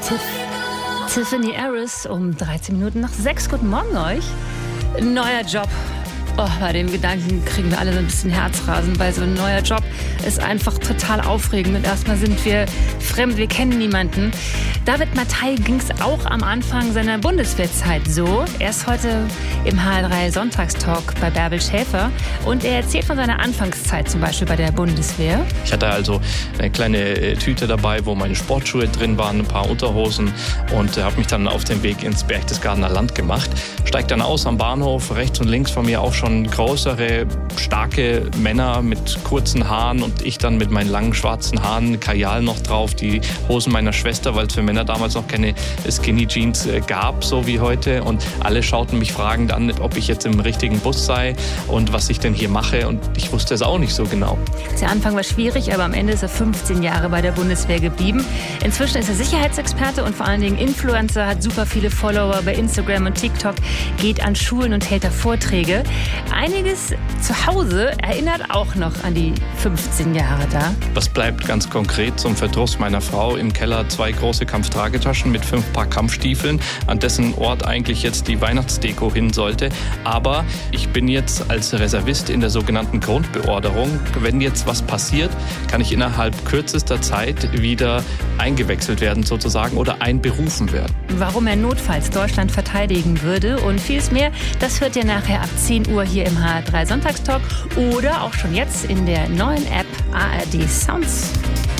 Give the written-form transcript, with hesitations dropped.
Tiffany Harris um 13 Minuten nach 6. Guten Morgen euch. Neuer Job. Oh, bei dem Gedanken kriegen wir alle so ein bisschen Herzrasen, weil so ein neuer Job ist einfach total aufregend. Und erstmal sind wir fremd, wir kennen niemanden. David Mattei ging es auch am Anfang seiner Bundeswehrzeit so. Er ist heute im HR3 Sonntagstalk bei Bärbel Schäfer und er erzählt von seiner Anfangszeit zum Beispiel bei der Bundeswehr. Ich hatte also eine kleine Tüte dabei, wo meine Sportschuhe drin waren, ein paar Unterhosen und habe mich dann auf den Weg ins Berchtesgadener Land gemacht. Steig dann aus am Bahnhof, rechts und links von mir auch schon größere, starke Männer mit kurzen Haaren und ich dann mit meinen langen schwarzen Haaren, Kajal noch drauf, die Hosen meiner Schwester, weil es für Männer damals noch keine Skinny Jeans gab, so wie heute. Und alle schauten mich fragend an, ob ich jetzt im richtigen Bus sei und was ich denn hier mache. Und ich wusste es auch nicht so genau. Der Anfang war schwierig, aber am Ende ist er 15 Jahre bei der Bundeswehr geblieben. Inzwischen ist er Sicherheitsexperte und vor allen Dingen Influencer, hat super viele Follower bei Instagram und TikTok, geht an Schulen und hält da Vorträge. Einiges zu Hause erinnert auch noch an die 15 Jahre da. Was bleibt ganz konkret zum Verdruss meiner Frau? Im Keller 2 große Kampftragetaschen mit 5 Paar Kampfstiefeln, an dessen Ort eigentlich jetzt die Weihnachtsdeko hin sollte. Aber ich bin jetzt als Reservist in der sogenannten Grundbeorderung. Wenn jetzt was passiert, kann ich innerhalb kürzester Zeit wieder eingewechselt werden sozusagen oder einberufen werden. Warum er notfalls Deutschland verteidigen würde und vieles mehr, das hört ihr nachher ab 10 Uhr hier im HR3 Sonntagstalk oder auch schon jetzt in der neuen App ARD Sounds.